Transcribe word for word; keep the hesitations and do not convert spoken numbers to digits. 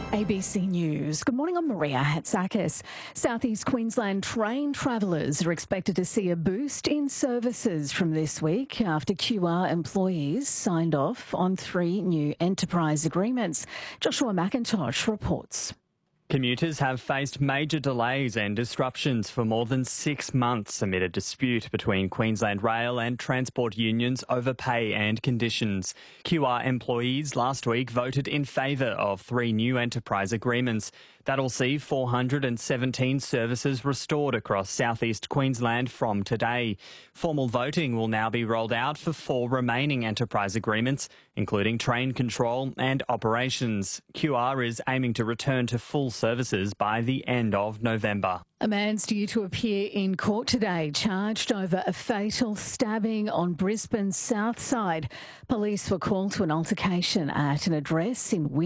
A B C News. Good morning, I'm Maria Hatzakis. Southeast Queensland train travellers are expected to see a boost in services from this week after Q R employees signed off on three new enterprise agreements. Joshua McIntosh reports. Commuters have faced major delays and disruptions for more than six months amid a dispute between Queensland Rail and transport unions over pay and conditions. Q R employees last week voted in favour of three new enterprise agreements. That'll see four hundred seventeen services restored across southeast Queensland from today. Formal voting will now be rolled out for four remaining enterprise agreements, including train control and operations. Q R is aiming to return to full services by the end of November. A man's due to appear in court today, charged over a fatal stabbing on Brisbane's south side. Police were called to an altercation at an address in